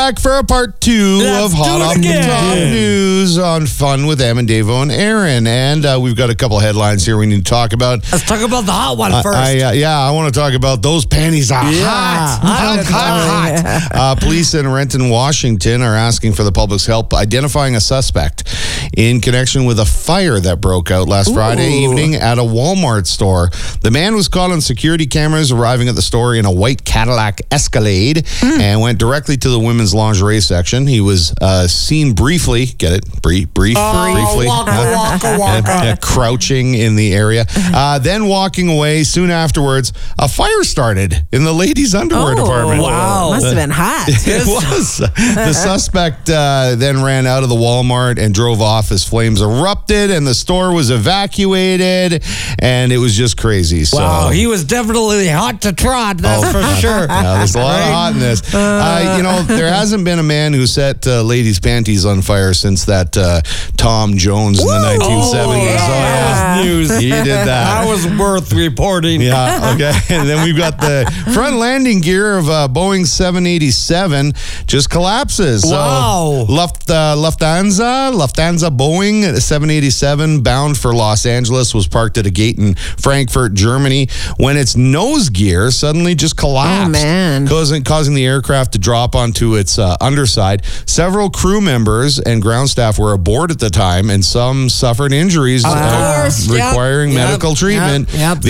Back for a part two of Hot Off the Top News on Fun with Em and Davo and Aaron. And we've got a couple headlines here we need to talk about. Let's talk about the hot one first. I want to talk about those panties are hot. Police in Renton, Washington are asking for the public's help identifying a suspect in connection with a fire that broke out last Friday evening at a Walmart store. The man was caught on security cameras arriving at the store in a white Cadillac Escalade and went directly to the women's lingerie section. He was seen briefly, get it? Briefly. Crouching in the area. Then walking away. Soon afterwards, a fire started in the ladies' underwear department. Wow. Must have been hot. It was. The suspect then ran out of the Walmart and drove off as flames erupted, and the store was evacuated, and it was just crazy. So, wow, he was definitely hot to trot, that's for sure. Yeah, there's a lot of hotness. There hasn't been a man who set ladies' panties on fire since that Tom Jones in the 1970s. That was news. He did that. That was worth reporting. Yeah, okay. And then we've got the front landing gear of Boeing 787 just collapses. Wow. So Lufthansa Boeing 787 bound for Los Angeles was parked at a gate in Frankfurt, Germany, when its nose gear suddenly just collapsed. Oh, man. Causing the aircraft to drop onto its underside. Several crew members and ground staff were aboard at the time, and some suffered injuries requiring medical treatment.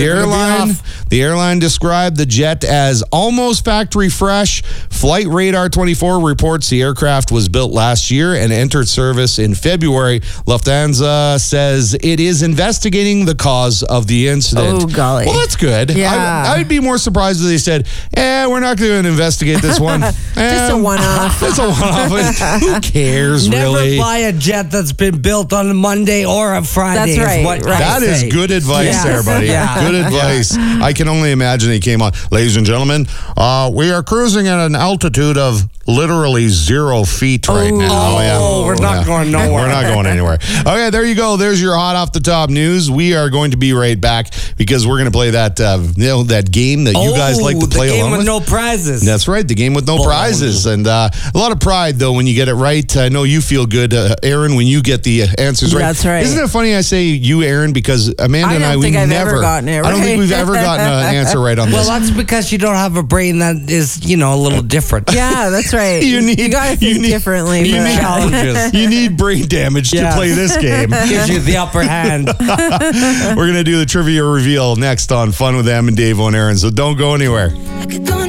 The airline described the jet as almost factory fresh. Flight Radar 24 reports the aircraft was built last year and entered service in February. Lufthansa says it is investigating the cause of the incident. Oh, golly. Well, that's good. Yeah. I would be more surprised if they said, we're not going to investigate this one. Just a one-off. It's a one-off. Who cares, really? Never buy a jet that's been built on a Monday or a Friday. That's right. That is good advice there, buddy. Good advice. I can only imagine he came on. Ladies and gentlemen, we are cruising at an altitude of literally 0 feet right now. We're not going nowhere. We're not going anywhere. Okay, there you go. There's your hot off the top news. We are going to be right back because we're going to play that that game that you guys like to play the game along with with. no prizes. That's right, the game with no prizes. And a lot of pride, though, when you get it right. I know you feel good, Aaron, when you get the answers right. That's right. Isn't it funny I say you, Aaron, because Amanda and I, we never. Gotten it right. I don't think we've ever gotten an answer right on this. Well, that's because you don't have a brain that is, a little different. Yeah, that's right. You gotta think differently. You need challenges. You need brain damage to play this game. Gives you the upper hand. We're going to do the trivia reveal next on Fun with Em and Davo and Aaron, so don't go anywhere.